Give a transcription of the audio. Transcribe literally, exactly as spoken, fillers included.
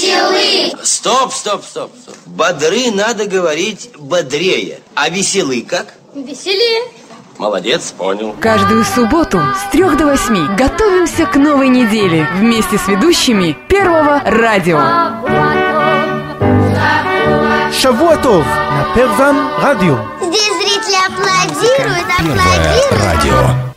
веселы. Стоп, стоп, стоп, стоп. Бодры надо говорить бодрее. А веселы как? Веселее. Молодец, понял. Каждую субботу с трех до восьми готовимся к новой неделе вместе с ведущими Первого радио. Шавуа тов на Первом радио. Здесь зрители аплодируют, аплодируют. Первое радио.